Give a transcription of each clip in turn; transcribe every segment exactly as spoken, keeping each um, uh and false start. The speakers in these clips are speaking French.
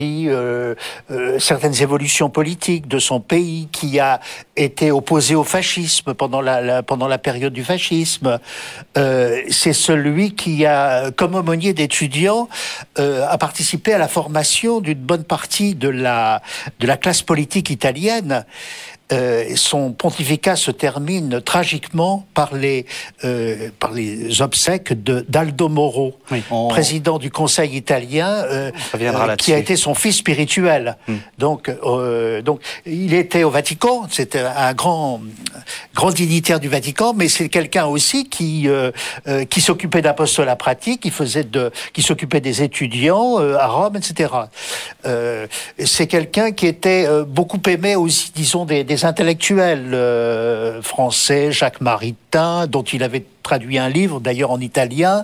Euh, euh, certaines évolutions politiques de son pays, qui a été opposé au fascisme pendant la, la, pendant la période du fascisme. Euh, c'est celui qui a, comme aumônier d'étudiants, euh, a participé à la formation d'une bonne partie de la, de la classe politique italienne. Euh, son pontificat se termine tragiquement par les, euh, par les obsèques de, d'Aldo Moro, oui, on... président du Conseil italien, euh, euh, qui a été son fils spirituel. Hmm. Donc, euh, donc, il était au Vatican, c'était un grand, grand dignitaire du Vatican, mais c'est quelqu'un aussi qui, euh, euh, qui s'occupait d'apostolat pratique, qui faisait de, qui s'occupait des étudiants euh, à Rome, et cetera. Euh, c'est quelqu'un qui était euh, beaucoup aimé aussi, disons, des, des intellectuels euh, français, Jacques Maritain, dont il avait traduit un livre, d'ailleurs en italien,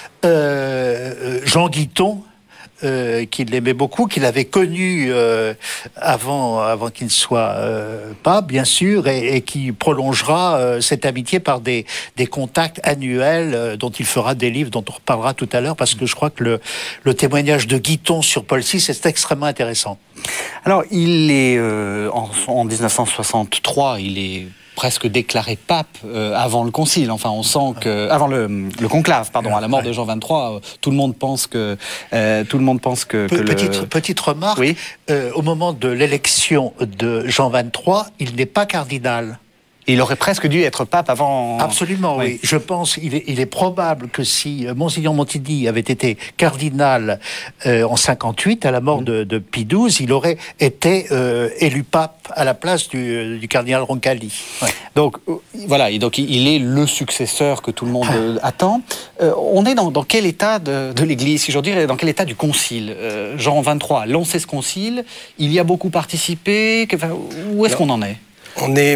euh, Jean Guiton, euh, qu'il aimait beaucoup, qu'il avait connu euh, avant, avant qu'il ne soit euh, pape, bien sûr, et, et qui prolongera euh, cette amitié par des, des contacts annuels euh, dont il fera des livres dont on reparlera tout à l'heure, parce que je crois que le, le témoignage de Guiton sur Paul six est extrêmement intéressant. Alors, il est, euh, en, en dix-neuf cent soixante-trois, il est presque déclaré pape euh, avant le concile. Enfin, on sent que avant le, le conclave, pardon, à la mort de Jean vingt-trois, euh, tout le monde pense que euh, tout le monde pense que, que petite le... petite remarque. Oui. Euh, au moment de l'élection de Jean vingt-trois, il n'est pas cardinal. Il aurait presque dû être pape avant... Absolument, oui. oui. Je pense qu'il est, il est probable que si Monsignor Montidi avait été cardinal euh, en cinquante-huit, à la mort mmh. de, de Pie douze, il aurait été euh, élu pape à la place du, du cardinal Roncalli. Ouais. Donc, euh, voilà, et donc il est le successeur que tout le monde euh, attend. Euh, on est dans, dans quel état de, de l'Église, si j'ose dire, dans quel état du concile euh, Jean vingt-trois a lancé ce concile, il y a beaucoup participé, que, enfin, où est-ce Alors... qu'on en est ? On est,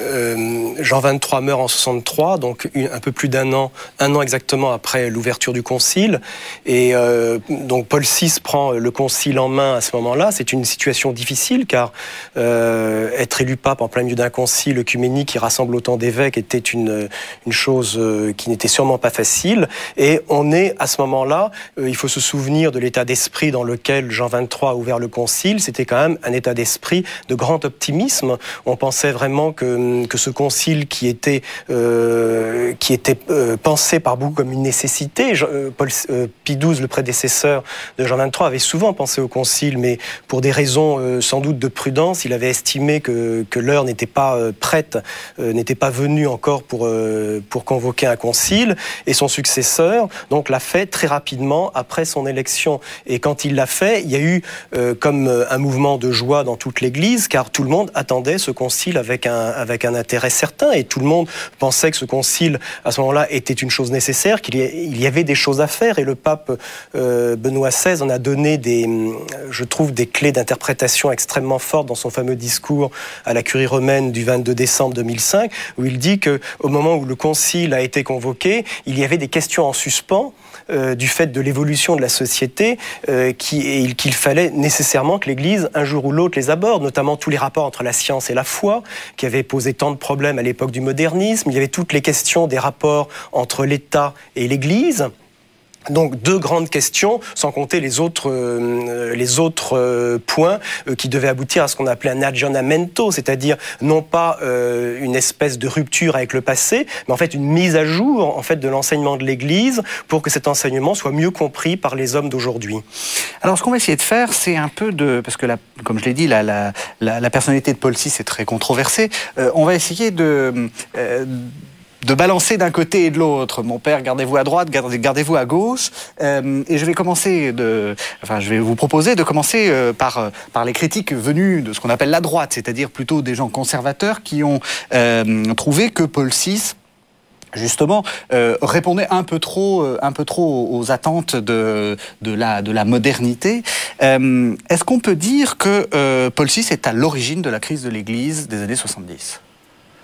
euh, Jean vingt-trois meurt en soixante-trois, donc une, un peu plus d'un an, un an exactement après l'ouverture du concile. Et euh, donc Paul six prend le concile en main à ce moment-là. C'est une situation difficile car euh, être élu pape en plein milieu d'un concile œcuménique qui rassemble autant d'évêques était une, une chose qui n'était sûrement pas facile. Et on est à ce moment-là, euh, il faut se souvenir de l'état d'esprit dans lequel Jean vingt-trois a ouvert le concile. C'était quand même un état d'esprit de grand optimisme. On pensait vraiment que, que ce concile qui était, euh, qui était euh, pensé par beaucoup comme une nécessité, Jean, euh, Paul, euh, Pie douze, le prédécesseur de Jean vingt-trois, avait souvent pensé au concile, mais pour des raisons euh, sans doute de prudence, il avait estimé que, que l'heure n'était pas euh, prête, euh, n'était pas venue encore pour, euh, pour convoquer un concile, et son successeur donc l'a fait très rapidement après son élection. Et quand il l'a fait, il y a eu euh, comme un mouvement de joie dans toute l'Église, car tout le monde attendait ce concile avec un, avec un intérêt certain, et tout le monde pensait que ce concile, à ce moment-là, était une chose nécessaire, qu'il y, il y avait des choses à faire, et le pape euh, Benoît seize en a donné des, je trouve, des clés d'interprétation extrêmement fortes dans son fameux discours à la Curie romaine du vingt-deux décembre deux mille cinq, où il dit qu'au moment où le concile a été convoqué, il y avait des questions en suspens, Euh, du fait de l'évolution de la société, euh, qui, et qu'il fallait nécessairement que l'Église, un jour ou l'autre, les aborde, notamment tous les rapports entre la science et la foi, qui avaient posé tant de problèmes à l'époque du modernisme. Il y avait toutes les questions des rapports entre l'État et l'Église. Donc deux grandes questions, sans compter les autres, euh, les autres euh, points euh, qui devaient aboutir à ce qu'on appelait un aggiornamento, c'est-à-dire non pas euh, une espèce de rupture avec le passé, mais en fait une mise à jour en fait de l'enseignement de l'Église pour que cet enseignement soit mieux compris par les hommes d'aujourd'hui. Alors ce qu'on va essayer de faire, c'est un peu de, parce que la, comme je l'ai dit, la, la, la, la personnalité de Paul six est très controversée. Euh, on va essayer de euh, de balancer d'un côté et de l'autre. Mon père, gardez-vous à droite, gardez-vous à gauche. Euh, et je vais commencer de, enfin, je vais vous proposer de commencer euh, par par les critiques venues de ce qu'on appelle la droite, c'est-à-dire plutôt des gens conservateurs qui ont euh, trouvé que Paul six justement, euh, répondait un peu trop, euh, un peu trop aux attentes de de la de la modernité. Euh, est-ce qu'on peut dire que euh, Paul six est à l'origine de la crise de l'Église des années soixante-dix ?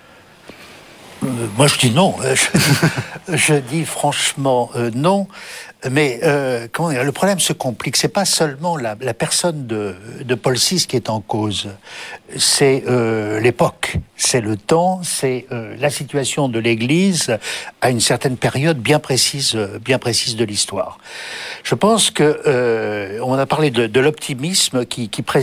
Euh, moi, je dis non. Je, je dis franchement euh, non. Mais euh, comment dire, le problème se complique. C'est pas seulement la, la personne de, de Paul six qui est en cause. C'est euh, l'époque, c'est le temps, c'est euh, la situation de l'Église à une certaine période bien précise, bien précise de l'histoire. Je pense que euh, on a parlé de, de l'optimisme qui, qui précède